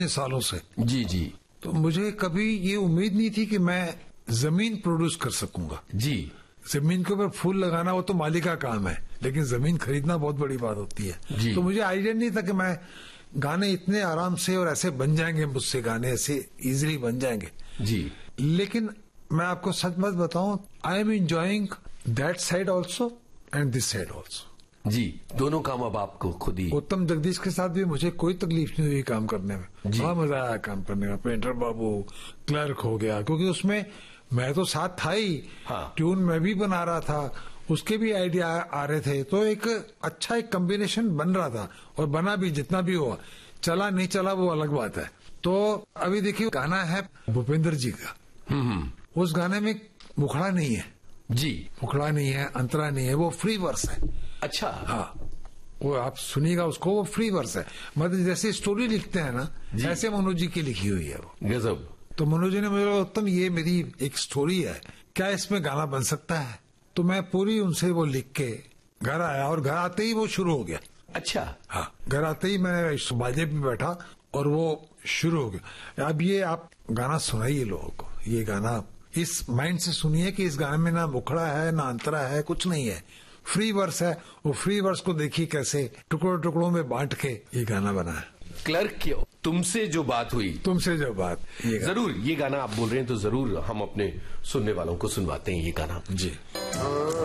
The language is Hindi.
सालों से। जी जी तो मुझे कभी ये उम्मीद नहीं थी कि मैं जमीन प्रोड्यूस कर सकूंगा। जी। जमीन के ऊपर फूल लगाना वो तो माली का काम है, लेकिन जमीन खरीदना बहुत बड़ी बात होती जी। है। तो मुझे आइडिया नहीं था कि मैं गाने इतने आराम से और ऐसे बन जाएंगे, मुझसे गाने ऐसे इजीली बन जाएंगे। जी। लेकिन मैं आपको सच बात बताऊं, I am enjoying that side also and this side also. जी, दोनों काम अब आपको खुद ही। उत्तम जगदीश के साथ भी मुझे कोई तकलीफ नहीं हुई काम करने में, बड़ा मजा आया काम करने में। पेंटर बाबू, क्लर्क हो गया, क्योंकि उसमें मैं तो साथ था ही। हाँ। ट्यून मैं भी बना रहा था, उसके भी आइडिया आ रहे थे, तो एक अच्छा एक कॉम्बिनेशन बन रहा था। और बना भी, जितना भी हुआ, चला नहीं चला वो अलग बात है। तो अभी देखिए गाना है भूपेंद्र जी का, उस गाने में मुखड़ा नहीं है। जी। मुखड़ा नहीं है, अंतरा नहीं है, वो फ्री वर्स है। अच्छा। हाँ, वो आप सुनिएगा उसको, वो फ्री वर्स है। मतलब जैसे स्टोरी लिखते हैं ना, ऐसे मनोज जी की लिखी हुई है वो। गजब। तो मनोज जी ने मुझे बोला, उत्तम ये मेरी एक स्टोरी है, क्या इसमें गाना बन सकता है? तो मैं पूरी उनसे वो लिख के घर आया, और घर आते ही वो शुरू हो गया। अच्छा। हाँ, घर आते ही मैं बाजे पे बैठा और वो शुरू हो गया। अब ये आप गाना सुनाइए लोगों को, ये गाना इस माइंड से सुनिए कि इस गाने में ना मुखड़ा है ना अंतरा है, कुछ नहीं है, फ्री वर्स है। वो फ्री वर्स को देखिए कैसे टुकड़ों टुकड़ों में बांट के ये गाना बना है। क्लर्क की तुमसे जो बात हुई, तुमसे जो बात, ये जरूर ये गाना आप बोल रहे हैं तो जरूर हम अपने सुनने वालों को सुनवाते हैं ये गाना। जी।